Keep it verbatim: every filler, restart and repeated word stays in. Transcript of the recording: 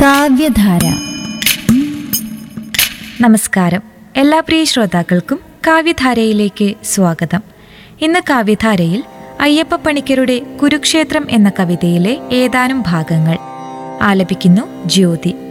കാവ്യധാര. നമസ്കാരം. എല്ലാ പ്രിയ ശ്രോതാക്കൾക്കും കാവ്യധാരയിലേക്ക് സ്വാഗതം. ഇന്ന് കാവ്യധാരയിൽ അയ്യപ്പ പണിക്കരുടെ കുരുക്ഷേത്രം എന്ന കവിതയിലെ ഏതാനും ഭാഗങ്ങൾ ആലപിക്കുന്നു ജ്യോതി.